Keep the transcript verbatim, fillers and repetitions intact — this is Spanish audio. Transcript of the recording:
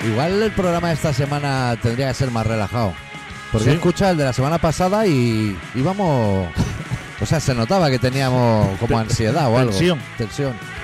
Igual el programa de esta semana tendría que ser más relajado. Porque ¿Sí? escucha el de la semana pasada y íbamos... O sea, se notaba que teníamos como ansiedad o algo. Tensión. Tensión.